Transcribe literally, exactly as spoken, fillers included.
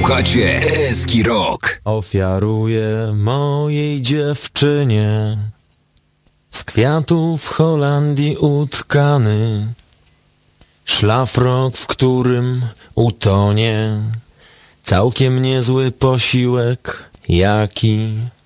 Słuchacie Eski Rock. Ofiaruję mojej dziewczynie z kwiatów Holandii utkany szlafrok, w którym utonie całkiem niezły posiłek, jaki